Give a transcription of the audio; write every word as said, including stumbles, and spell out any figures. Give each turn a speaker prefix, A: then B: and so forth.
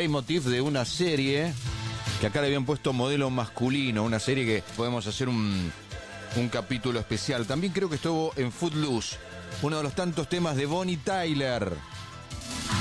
A: leitmotiv de una serie que acá le habían puesto modelo masculino, una serie que podemos hacer un, un capítulo especial. También creo que estuvo en Footloose, uno de los tantos temas de Bonnie Tyler.